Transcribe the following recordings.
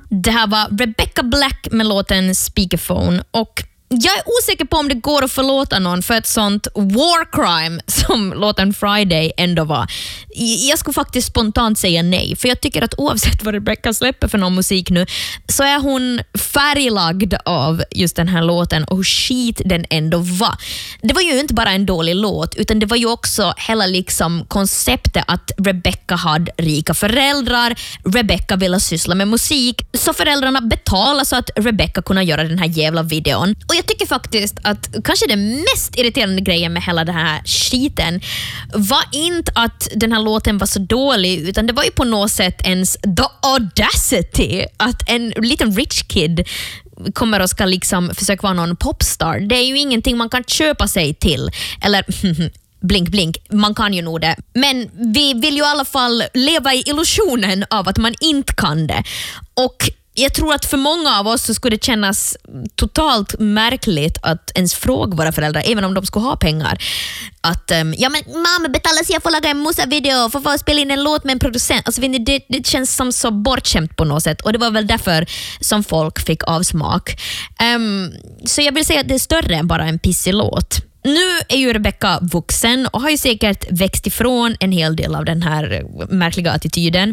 Det här var Rebecca Black med låten Speakerphone, och jag är osäker på om det går att förlåta någon för ett sånt war crime som låten Friday ändå var. Jag skulle faktiskt spontant säga nej, för jag tycker att oavsett vad Rebecca släpper för någon musik nu, så är hon färglagd av just den här låten och hur skit den ändå var. Det var ju inte bara en dålig låt, utan det var ju också hela liksom konceptet att Rebecca hade rika föräldrar, Rebecca ville syssla med musik, så föräldrarna betalade så att Rebecca kunde göra den här jävla videon. Och jag tycker faktiskt att kanske den mest irriterande grejen med hela den här skiten var inte att den här låten var så dålig, utan det var ju på något sätt ens the audacity att en liten rich kid kommer och ska liksom försöka vara någon popstar. Det är ju ingenting man kan köpa sig till. Eller blink blink, man kan ju nog det. Men vi vill ju i alla fall leva i illusionen av att man inte kan det. Och jag tror att för många av oss så skulle det kännas totalt märkligt att ens fråga våra föräldrar, även om de skulle ha pengar, att ja men mamma betalar så jag får laga en musa-video för att spela in en låt med en producent. Alltså, det känns som så bortskämt på något sätt, och det var väl därför som folk fick avsmak. Så jag vill säga att det är större än bara en pissig låt. Nu är ju Rebecca vuxen och har ju säkert växt ifrån en hel del av den här märkliga attityden.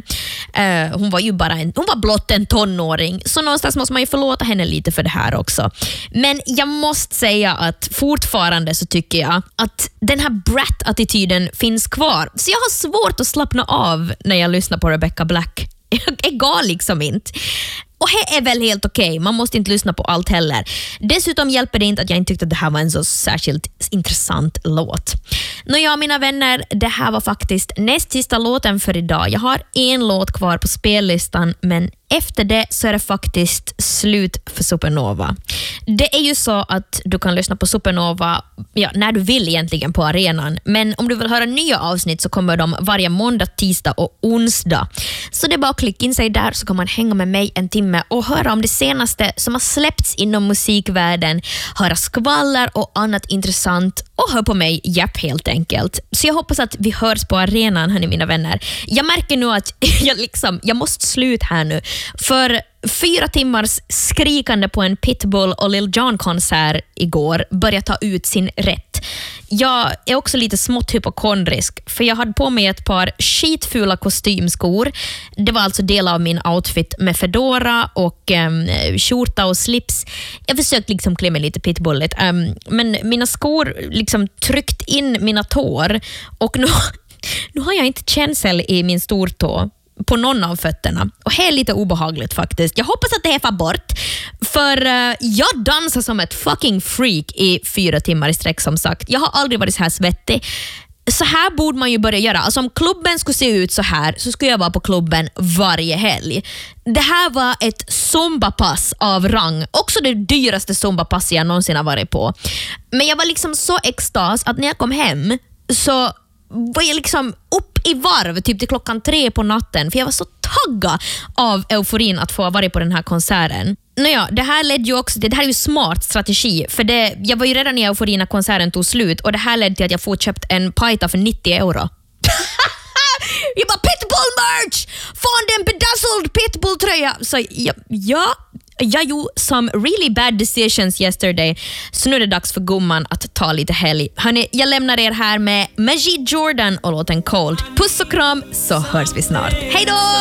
Hon var ju hon var blott en tonåring, så någonstans måste man ju förlåta henne lite för det här också. Men jag måste säga att fortfarande så tycker jag att den här brat-attityden finns kvar. Så jag har svårt att slappna av när jag lyssnar på Rebecca Black. Jag går liksom inte. Och det är väl helt okej. Man måste inte lyssna på allt heller. Dessutom hjälper det inte att jag inte tyckte att det här var en så särskilt intressant låt. Nåja, mina vänner, det här var faktiskt näst sista låten för idag. Jag har en låt kvar på spellistan, men efter det så är det faktiskt slut för Supernova. Det är ju så att du kan lyssna på Supernova när du vill egentligen på arenan. Men om du vill höra nya avsnitt så kommer de varje måndag, tisdag och onsdag. Så det är bara att klicka in sig där, så kan man hänga med mig en timme och höra om det senaste som har släppts inom musikvärlden, höra skvaller och annat intressant och hör på mig helt enkelt. Så jag hoppas att vi hörs på arenan, hörni mina vänner. Jag märker nu att jag måste sluta här nu. För 4 timmars skrikande på en Pitbull och Lil Jon-konsert igår börjar ta ut sin rätt. Jag är också lite smått hypokondrisk, för jag hade på mig ett par skitfula kostymskor. Det var alltså del av min outfit med fedora och skjorta och slips. Jag försökte liksom klä mig lite pitbulligt, men mina skor liksom tryckt in mina tår, och nu har jag inte känsel i min stortå på någon av fötterna. Och det är lite obehagligt faktiskt. Jag hoppas att det här får bort. För jag dansar som ett fucking freak i 4 timmar i sträck, som sagt. Jag har aldrig varit så här svettig. Så här borde man ju börja göra. Alltså om klubben skulle se ut så här, så skulle jag vara på klubben varje helg. Det här var ett zumbapass av rang. Också det dyraste zumbapass jag någonsin har varit på. Men jag var liksom så extas att när jag kom hem så var jag liksom upp i varv typ till 3:00 på natten, för jag var så taggad av euforin att få vara på den här konserten. Nåja, det här ledde ju också till, det här är ju smart strategi, för jag var ju redan i euforin när konserten tog slut, och det här ledde till att jag får köpt en pajta för 90 euro. Jag bara, Pitbull merch! Fan, det är en bedazzled Pitbull-tröja! Så jag gjorde some really bad decisions yesterday. Så nu är det dags för gumman att ta lite helg. Hörrni, jag lämnar er här med Majid Jordan och låten Cold. Puss och kram, så hörs vi snart. Hej då!